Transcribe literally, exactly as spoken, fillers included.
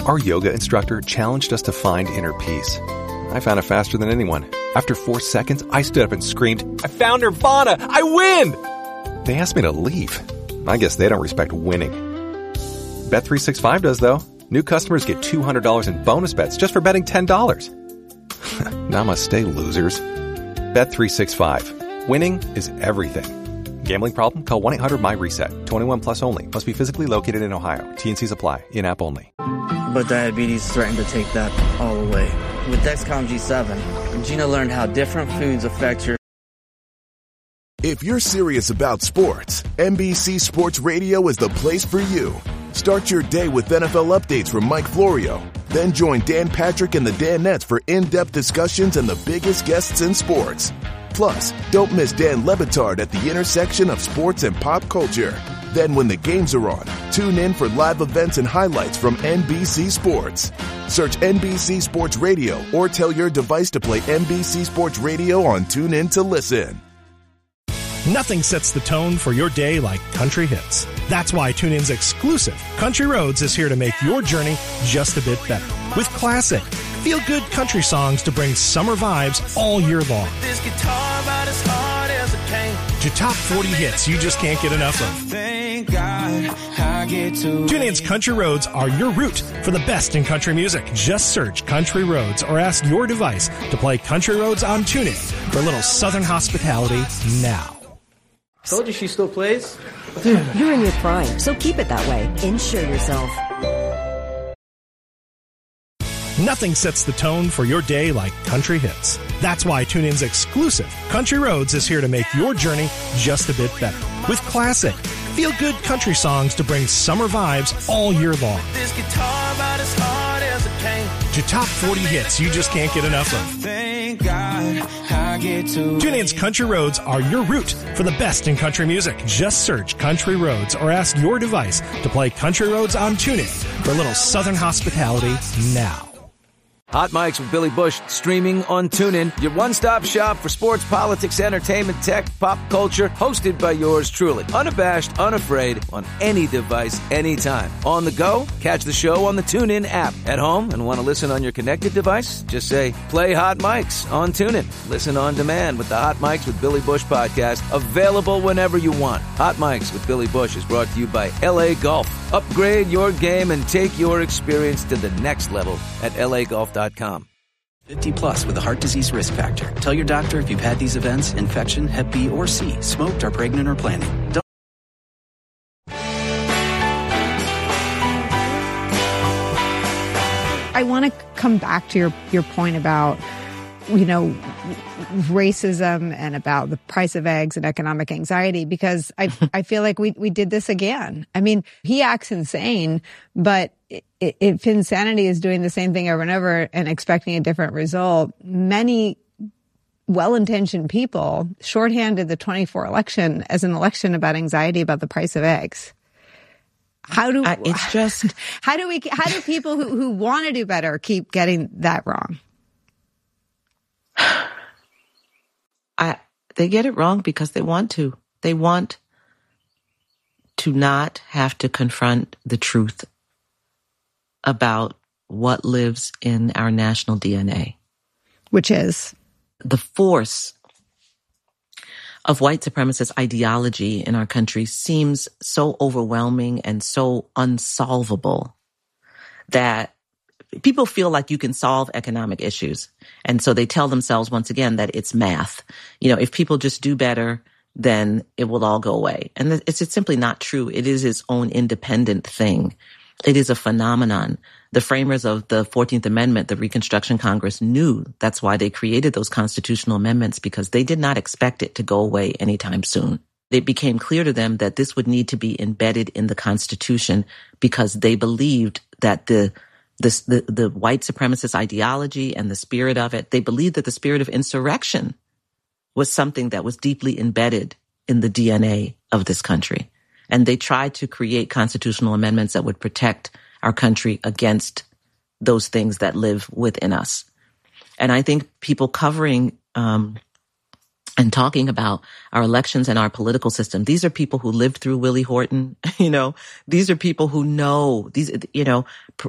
Our yoga instructor challenged us to find inner peace. I found it faster than anyone. After four seconds, I stood up and screamed, "I found Nirvana! I win!" They asked me to leave. I guess they don't respect winning. Bet three sixty-five does, though. New customers get two hundred dollars in bonus bets just for betting ten dollars. Namaste, losers. Bet three sixty-five. Winning is everything. Gambling problem? Call one eight hundred my reset. twenty-one plus only. Must be physically located in Ohio. T and Cs apply. In-app only. But diabetes threatened to take that all away. With Dexcom G seven, Gina learned how different foods affect your... If you're serious about sports, N B C Sports Radio is the place for you. Start your day with N F L updates from Mike Florio. Then join Dan Patrick and the Danettes for in-depth discussions and the biggest guests in sports. Plus, don't miss Dan Le Batard at the intersection of sports and pop culture. Then when the games are on, tune in for live events and highlights from N B C Sports. Search N B C Sports Radio or tell your device to play N B C Sports Radio on TuneIn to listen. Nothing sets the tone for your day like country hits. That's why TuneIn's exclusive Country Roads is here to make your journey just a bit better. With classic, feel-good country songs to bring summer vibes all year long. This guitar about as hard as it came. To top forty hits you just can't get enough of. Thank God I get to TuneIn's Country Roads are your route for the best in country music. Just search Country Roads or ask your device to play Country Roads on TuneIn for a little Southern hospitality now. Told you she still plays. Dude, you're in your prime, so keep it that way. Insure yourself. Nothing sets the tone for your day like country hits. That's why TuneIn's exclusive Country Roads is here to make your journey just a bit better. With classic, feel-good country songs to bring summer vibes all year long. This guitar about as hard as it came. To top forty hits you just can't get enough of. Thank God I get to TuneIn's Country Roads are your route for the best in country music. Just search Country Roads or ask your device to play Country Roads on TuneIn for a little Southern hospitality now. Hot Mics with Billy Bush, streaming on TuneIn. Your one-stop shop for sports, politics, entertainment, tech, pop culture. Hosted by yours truly. Unabashed, unafraid, on any device, anytime. On the go? Catch the show on the TuneIn app. At home and want to listen on your connected device? Just say, play Hot Mics on TuneIn. Listen on demand with the Hot Mics with Billy Bush podcast. Available whenever you want. Hot Mics with Billy Bush is brought to you by L A Golf. Upgrade your game and take your experience to the next level at L A golf dot com. fifty plus with a heart disease risk factor. Tell your doctor if you've had these events, infection, hep B or C, smoked, are pregnant, or planning. Don't I want to come back to your, your point about, you know, racism and about the price of eggs and economic anxiety, because I I feel like we we did this again. I mean, he acts insane, but if insanity is doing the same thing over and over and expecting a different result, many well-intentioned people shorthanded the twenty-four election as an election about anxiety about the price of eggs. How do uh, it's just how do we how do people who who want to do better keep getting that wrong? I, they get it wrong because they want to. They want to not have to confront the truth about what lives in our national D N A. Which is? The force of white supremacist ideology in our country seems so overwhelming and so unsolvable that people feel like you can solve economic issues. And so they tell themselves once again that it's math. You know, if people just do better, then it will all go away. And it's, it's simply not true. It is its own independent thing. It is a phenomenon. The framers of the fourteenth Amendment, the Reconstruction Congress, knew that's why they created those constitutional amendments, because they did not expect it to go away anytime soon. It became clear to them that this would need to be embedded in the Constitution because they believed that the This, the, the white supremacist ideology and the spirit of it, they believed that the spirit of insurrection was something that was deeply embedded in the D N A of this country. And they tried to create constitutional amendments that would protect our country against those things that live within us. And I think people covering um, and talking about our elections and our political system, these are people who lived through Willie Horton. You know, these are people who know these, you know, pr-